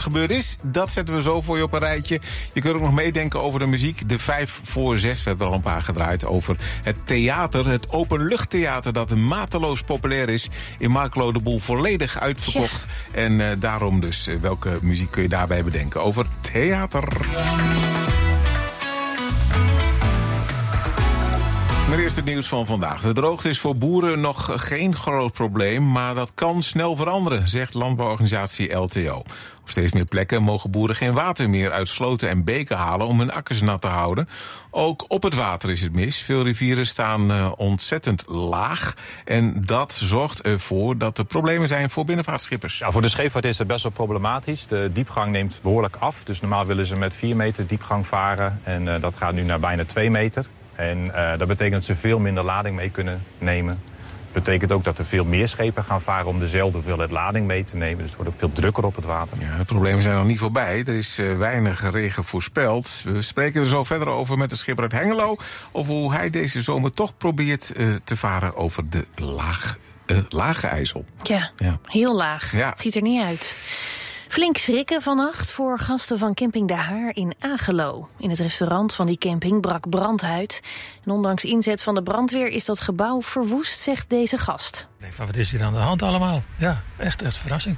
gebeurd is, dat zetten we zo voor je op een rijtje. Je kunt ook nog meedenken over de muziek. De 5 voor 6, we hebben er al een paar gedraaid, over het theater. Het openluchttheater dat mateloos populair is. In Marklo de boel volledig uitverkocht. Ja. En daarom dus, welke muziek kun je daarbij bedenken? Over theater. Maar eerst het nieuws van vandaag. De droogte is voor boeren nog geen groot probleem, maar dat kan snel veranderen, zegt landbouworganisatie LTO. Op steeds meer plekken mogen boeren geen water meer uit sloten en beken halen om hun akkers nat te houden. Ook op het water is het mis. Veel rivieren staan ontzettend laag. En dat zorgt ervoor dat er problemen zijn voor binnenvaartschippers. Ja, voor de scheepvaart is het best wel problematisch. De diepgang neemt behoorlijk af. Dus normaal willen ze met 4 meter diepgang varen. En dat gaat nu naar bijna 2 meter. En dat betekent dat ze veel minder lading mee kunnen nemen. Dat betekent ook dat er veel meer schepen gaan varen om dezelfde hoeveelheid lading mee te nemen. Dus het wordt ook veel drukker op het water. Ja, de problemen zijn nog niet voorbij. Er is weinig regen voorspeld. We spreken er zo verder over met de schipper uit Hengelo. Over hoe hij deze zomer toch probeert te varen over de lage IJssel. Ja, heel laag. Ja. Het ziet er niet uit. Flink schrikken vannacht voor gasten van camping De Haar in Agelo. In het restaurant van die camping brak brand uit. En ondanks inzet van de brandweer is dat gebouw verwoest, zegt deze gast. Ik denk van, wat is hier aan de hand allemaal? Ja, echt verrassing.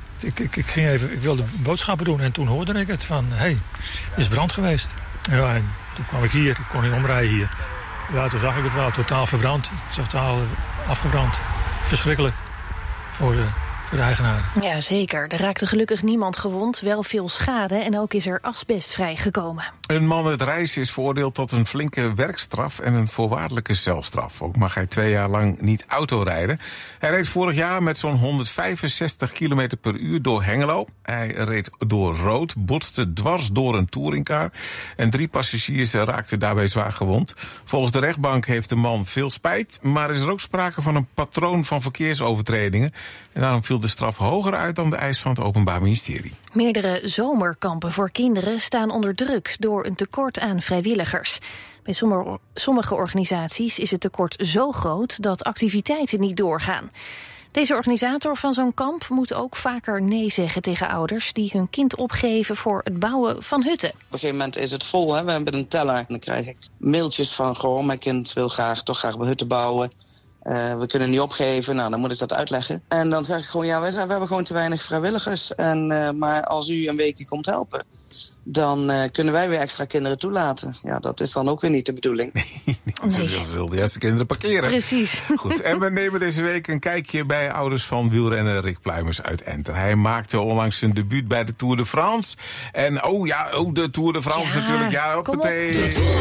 Ik wilde boodschappen doen en toen hoorde ik het van, er is brand geweest. Ja, en toen kwam ik hier, ik kon niet omrijden hier. Ja, toen zag ik het wel, totaal verbrand, totaal afgebrand. Verschrikkelijk voor de eigenaar. Ja, zeker. Er raakte gelukkig niemand gewond, wel veel schade en ook is er asbest vrijgekomen. Een man uit Rijssen is veroordeeld tot een flinke werkstraf en een voorwaardelijke celstraf. Ook mag hij 2 jaar lang niet autorijden. Hij reed vorig jaar met zo'n 165 km per uur door Hengelo. Hij reed door rood, botste dwars door een touringcar en 3 passagiers raakten daarbij zwaar gewond. Volgens de rechtbank heeft de man veel spijt, maar is er ook sprake van een patroon van verkeersovertredingen. En daarom viel de straf hoger uit dan de eis van het Openbaar Ministerie. Meerdere zomerkampen voor kinderen staan onder druk door een tekort aan vrijwilligers. Bij sommige organisaties is het tekort zo groot dat activiteiten niet doorgaan. Deze organisator van zo'n kamp moet ook vaker nee zeggen tegen ouders die hun kind opgeven voor het bouwen van hutten. Op een gegeven moment is het vol, hè? We hebben een teller en dan krijg ik mailtjes van, mijn kind wil toch graag hutten bouwen. We kunnen niet opgeven, dan moet ik dat uitleggen. En dan zeg ik gewoon, we hebben gewoon te weinig vrijwilligers. Maar als u een weekje komt helpen, dan kunnen wij weer extra kinderen toelaten. Ja, dat is dan ook weer niet de bedoeling. Nee. Ze wil de eerste kinderen parkeren. Precies. Goed, en we nemen deze week een kijkje bij ouders van wielrenner Rick Pluimers uit Enter. Hij maakte onlangs zijn debuut bij de Tour de France. En de Tour de France natuurlijk. Ja, op meteen.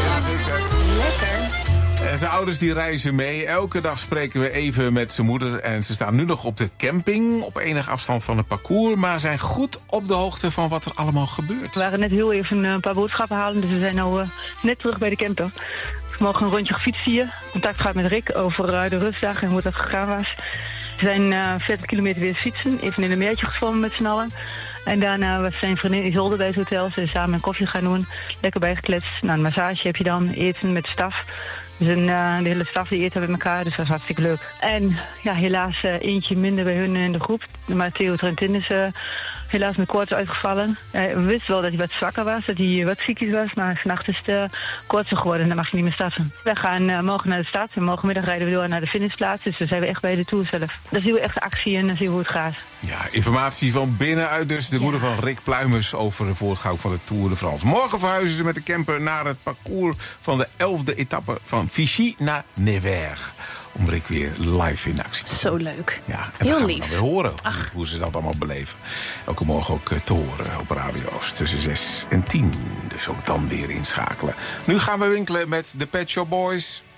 Lekker. En zijn ouders die reizen mee. Elke dag spreken we even met zijn moeder. En ze staan nu nog op de camping, op enige afstand van het parcours, maar zijn goed op de hoogte van wat er allemaal gebeurt. We waren net heel even een paar boodschappen halen, dus we zijn nu net terug bij de camper. We mogen een rondje gefietst hier. Contact gaat met Rick over de rustdagen en hoe dat gegaan was. We zijn 40 kilometer weer fietsen, even in een meertje gezwommen met z'n allen. En daarna was zijn vriendin Isolde bij het hotel. Ze zijn samen een koffie gaan doen, lekker bijgekletst. Een massage heb je dan, eten met staf. Dus de hele staf die eten met elkaar, dus dat was hartstikke leuk. En helaas eentje minder bij hun in de groep. Maar Theo Trentin is helaas met koorts uitgevallen. We wisten wel dat hij wat zwakker was, dat hij wat ziekjes was. Maar vannacht is het koortsig geworden en dan mag je niet meer starten. We gaan morgen naar de stad en morgenmiddag rijden we door naar de finishplaats. Dus dan zijn we echt bij de Tour zelf. Dan zien we echt actie en dan zien we hoe het gaat. Ja, informatie van binnenuit dus. De moeder van Rick Pluimers over de voortgang van de Tour de France. Morgen verhuizen ze met de camper naar het parcours van de 11e etappe van Vichy naar Nevers. Om Rick weer live in actie te zien. Zo leuk. Ja, en heel dan lief. gaan we weer horen hoe ze dat allemaal beleven. Elke morgen ook te horen op radio's tussen 6 en 10. Dus ook dan weer inschakelen. Nu gaan we winkelen met de Pet Shop Boys.